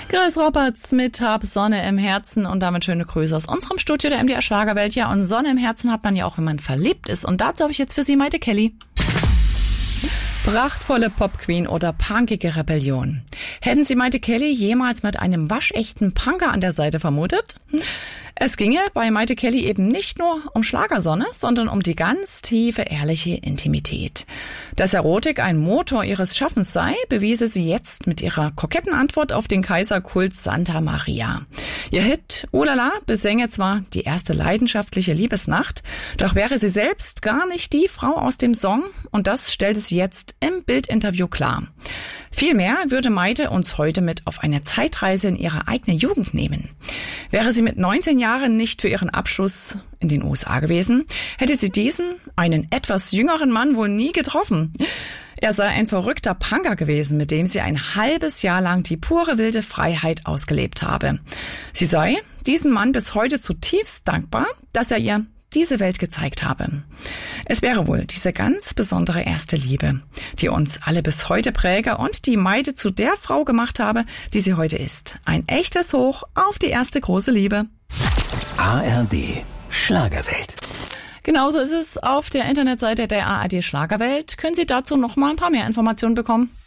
Grüß Roberts mit Hab Sonne im Herzen und damit schöne Grüße aus unserem Studio der MDR Schlagerwelt. Ja, und Sonne im Herzen hat man ja auch, wenn man verliebt ist. Und dazu habe ich jetzt für Sie Maite Kelly. Prachtvolle Popqueen oder punkige Rebellion. Hätten Sie Maite Kelly jemals mit einem waschechten Punker an der Seite vermutet? Es ginge bei Maite Kelly eben nicht nur um Schlagersonne, sondern um die ganz tiefe, ehrliche Intimität. Dass Erotik ein Motor ihres Schaffens sei, bewiese sie jetzt mit ihrer koketten Antwort auf den Kaiserkult Santa Maria. Ihr Hit Ulala besänge zwar die erste leidenschaftliche Liebesnacht, doch wäre sie selbst gar nicht die Frau aus dem Song und das stellte sie jetzt im Bildinterview klar. Vielmehr würde Maite uns heute mit auf eine Zeitreise in ihre eigene Jugend nehmen. Wäre sie mit 19 Jahren nicht für ihren Abschluss in den USA gewesen, hätte sie diesen, einen etwas jüngeren Mann, wohl nie getroffen. Er sei ein verrückter Punker gewesen, mit dem sie ein halbes Jahr lang die pure wilde Freiheit ausgelebt habe. Sie sei diesem Mann bis heute zutiefst dankbar, dass er ihr diese Welt gezeigt habe. Es wäre wohl diese ganz besondere erste Liebe, die uns alle bis heute präge und die Maite zu der Frau gemacht habe, die sie heute ist. Ein echtes Hoch auf die erste große Liebe. ARD Schlagerwelt. Genauso ist es auf der Internetseite der ARD Schlagerwelt. Können Sie dazu noch mal ein paar mehr Informationen bekommen?